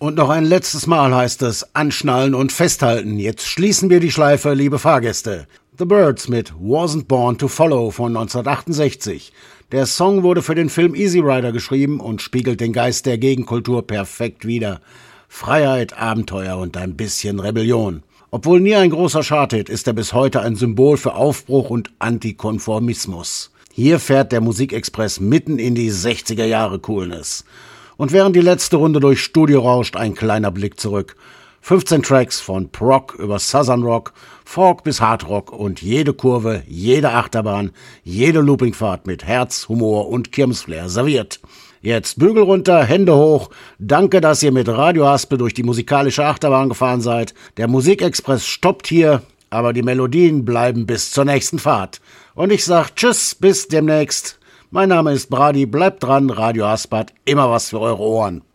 Und noch ein letztes Mal heißt es anschnallen und festhalten. Jetzt schließen wir die Schleife, liebe Fahrgäste. The Byrds mit Wasn't Born to Follow von 1968. Der Song wurde für den Film Easy Rider geschrieben und spiegelt den Geist der Gegenkultur perfekt wider. Freiheit, Abenteuer und ein bisschen Rebellion. Obwohl nie ein großer Charthit, ist er bis heute ein Symbol für Aufbruch und Antikonformismus. Hier fährt der Musikexpress mitten in die 60er Jahre Coolness. Und während die letzte Runde durchs Studio rauscht, ein kleiner Blick zurück. 15 Tracks von Prog über Southern Rock, Folk bis Hard Rock und jede Kurve, jede Achterbahn, jede Loopingfahrt mit Herz, Humor und Kirmesflair serviert. Jetzt Bügel runter, Hände hoch. Danke, dass ihr mit Radio Haspel durch die musikalische Achterbahn gefahren seid. Der Musikexpress stoppt hier, aber die Melodien bleiben bis zur nächsten Fahrt. Und ich sag Tschüss, bis demnächst. Mein Name ist Brady, bleibt dran, Radio Haspel hat immer was für eure Ohren.